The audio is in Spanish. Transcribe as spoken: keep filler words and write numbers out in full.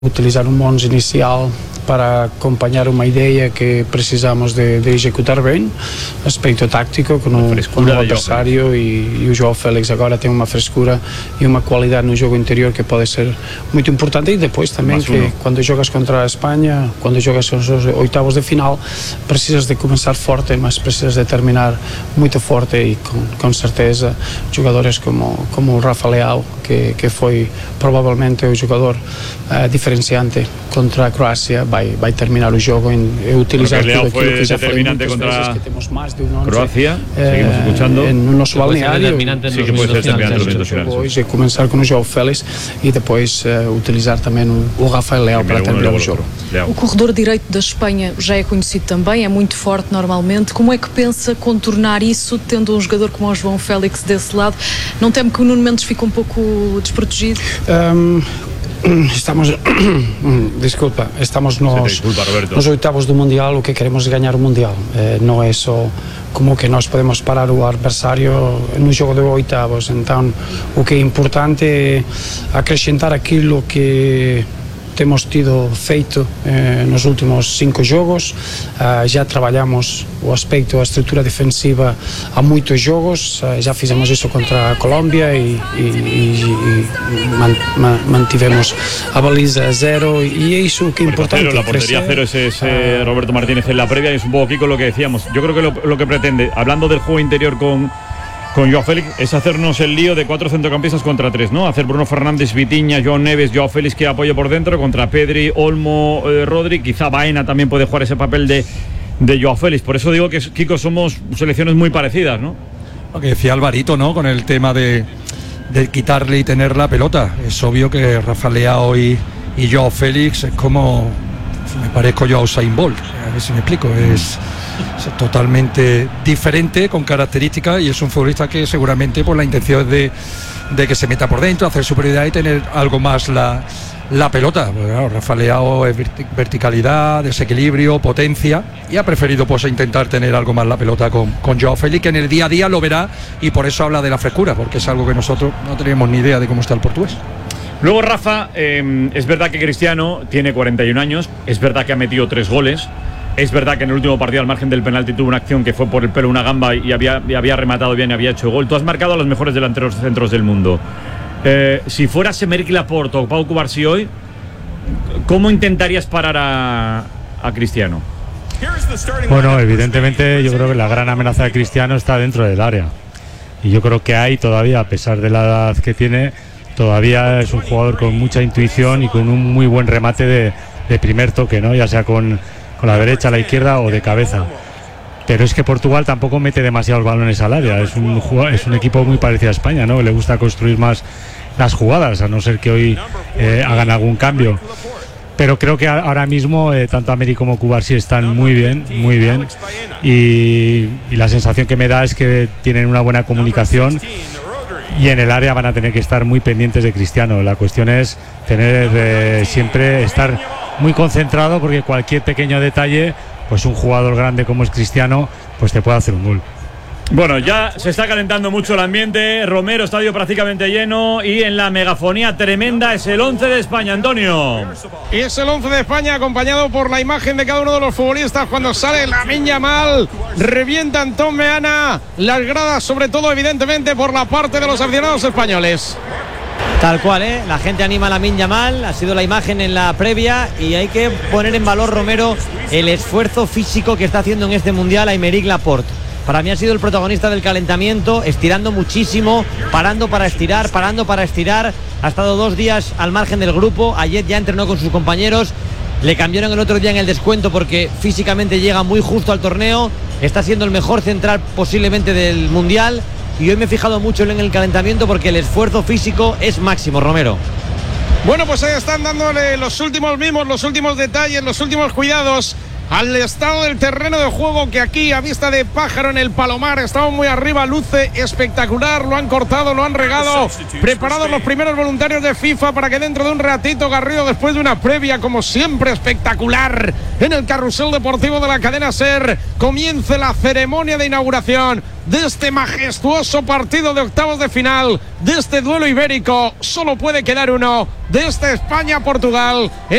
Utilizar um onze inicial para acompanhar uma ideia que precisamos de, de executar bem, aspecto tático com o, com o adversário, e, e o João Félix agora tem uma frescura e uma qualidade no jogo interior que pode ser muito importante, e depois também que quando jogas contra a Espanha, quando jogas nos oitavos de final, precisas de começar forte, mas precisas de terminar muito forte, e com, com certeza jogadores como, como o Rafa Leao, que, que foi provavelmente o jogador uh, diferenciante contra a Croácia, vai, vai terminar o jogo em utilizar tudo aquilo que já falei muitas vezes, que temos mais de um once Croácia, eh, seguimos escuchando, no nosso balneário, sí que puede ser determinante nos minutos finales. E começar com o João Félix e depois uh, utilizar também o, o Rafael Leao para terminar o jogo. O corredor direito da Espanha já é conhecido também, é muito forte normalmente. Como é que pensa contornar isso, tendo um jogador como o João Félix desse lado? Não teme que o Nuno Mendes fique um pouco desprotegido? Um, Estamos, desculpa, estamos nos, disculpa, nos oitavos do Mundial. O que queremos é ganhar o Mundial, eh, não é só como que nós podemos parar o adversário no jogo de oitavos. Então o que é importante é acrescentar aquilo que temos tido feito eh, nos últimos cinco jogos. Uh, já trabalhamos o aspecto, a estrutura defensiva há muitos jogos, uh, já fizemos isso contra a Colômbia e, e, e, e man, man, mantivemos a baliza a zero, y eso es que es importante. Cero, la portería cero es ese Roberto Martínez en la previa, y es un poco aquí con lo que decíamos. Yo creo que lo, lo que pretende, hablando del juego interior con con Joao Félix, es hacernos el lío de cuatro centrocampistas contra tres, ¿no? Hacer Bruno Fernández, Vitinha, Joao Neves, Joao Félix que apoye por dentro, contra Pedri, Olmo, eh, Rodri. Quizá Baena también puede jugar ese papel de, de Joao Félix. Por eso digo que, Kiko, somos selecciones muy parecidas, ¿no? Lo que decía Alvarito, ¿no? Con el tema de, de quitarle y tener la pelota. Es obvio que Rafa Leao y, y Joao Félix es como... me parezco yo a Usain Bolt, a ver si me explico. Es... es totalmente diferente, con características, y es un futbolista que seguramente pues la intención es de, de que se meta por dentro, hacer superioridad y tener algo más la, la pelota. Pues, claro, Rafa Leao es verticalidad, desequilibrio, potencia, y ha preferido pues intentar tener algo más la pelota con, con Joao Félix, que en el día a día lo verá, y por eso habla de la frescura, porque es algo que nosotros no tenemos ni idea de cómo está el portugués. Luego, Rafa, eh, es verdad que Cristiano tiene cuarenta y un años, es verdad que ha metido tres goles. Es verdad que en el último partido, al margen del penalti, tuvo una acción que fue por el pelo una gamba y había, y había rematado bien y había hecho gol. Tú has marcado a los mejores delanteros centros del mundo. Eh, si fueras Aymeric Laporte o Pau Cubarsí hoy, ¿cómo intentarías parar a, a Cristiano? Bueno, evidentemente yo creo que la gran amenaza de Cristiano está dentro del área. Y yo creo que ahí todavía, a pesar de la edad que tiene, todavía es un jugador con mucha intuición y con un muy buen remate de, de primer toque, ¿no? Ya sea con... con la derecha, la izquierda o de cabeza. Pero es que Portugal tampoco mete demasiados balones al área. Es un, es un equipo muy parecido a España, ¿no? Le gusta construir más las jugadas, a no ser que hoy eh, hagan algún cambio. Pero creo que ahora mismo eh, tanto Aymeric como Cubarsí están muy bien, muy bien. Y, y la sensación que me da es que tienen una buena comunicación, y en el área van a tener que estar muy pendientes de Cristiano. La cuestión es tener eh, siempre estar muy concentrado, porque cualquier pequeño detalle, pues un jugador grande como es Cristiano, pues te puede hacer un gol. Bueno, ya se está calentando mucho el ambiente. Romero, estadio prácticamente lleno, y en la megafonía tremenda es el once de España, Antonio. Y es el once de España, acompañado por la imagen de cada uno de los futbolistas cuando sale Lamine Yamal. Revienta Antón Meana las gradas, sobre todo evidentemente por la parte de los aficionados españoles. Tal cual, ¿eh? La gente anima a Lamine Yamal, ha sido la imagen en la previa, y hay que poner en valor, Romero, el esfuerzo físico que está haciendo en este Mundial Aymeric Laporte. Para mí ha sido el protagonista del calentamiento, estirando muchísimo, parando para estirar, parando para estirar. Ha estado dos días al margen del grupo, ayer ya entrenó con sus compañeros, le cambiaron el otro día en el descuento porque físicamente llega muy justo al torneo, está siendo el mejor central posiblemente del Mundial. Y hoy me he fijado mucho en el calentamiento porque el esfuerzo físico es máximo, Romero. Bueno, pues ahí están dándole los últimos mimos, los últimos detalles, los últimos cuidados al estado del terreno de juego, que aquí a vista de pájaro en el Palomar estamos muy arriba, luce espectacular, lo han cortado, lo han regado, preparados los primeros voluntarios de FIFA para que dentro de un ratito Garrido, después de una previa como siempre espectacular en el carrusel deportivo de la cadena SER, comience la ceremonia de inauguración de este majestuoso partido de octavos de final, de este duelo ibérico. Solo puede quedar uno, de este España-Portugal.